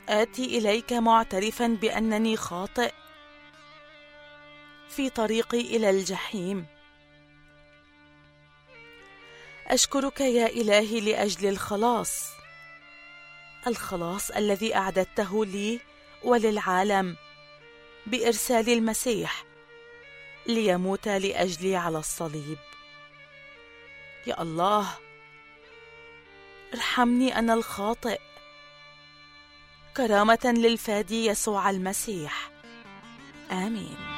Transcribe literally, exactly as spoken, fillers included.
آتي إليك معترفا بأنني خاطئ في طريقي إلى الجحيم. أشكرك يا إلهي لأجل الخلاص، الخلاص الذي أعددته لي وللعالم بإرسال المسيح ليموت لأجلي على الصليب. يا الله، ارحمني أنا الخاطئ، كرامة للفادي يسوع المسيح. آمين.